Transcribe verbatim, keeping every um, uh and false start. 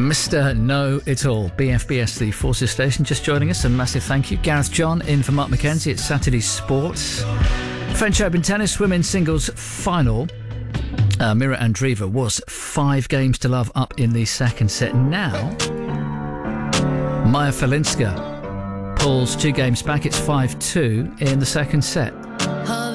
Mister Know It All, B F B S, the Forces Station, just joining us. A massive thank you. Gareth John in for Mark McKenzie at Saturday Sports. French Open Tennis Women's Singles Final. Uh, Mira Andreeva was five games to love up in the second set. Now, Maya Felinska pulls two games back. It's five two in the second set.